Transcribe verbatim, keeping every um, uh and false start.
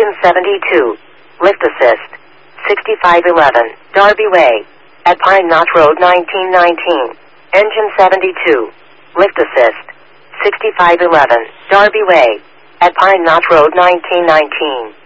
Engine seventy-two. Lift assist. sixty-five eleven. Darby Way. At Pine Knot Road nineteen nineteen. Engine seventy-two. Lift assist. sixty-five eleven. Darby Way. At Pine Knot Road nineteen nineteen.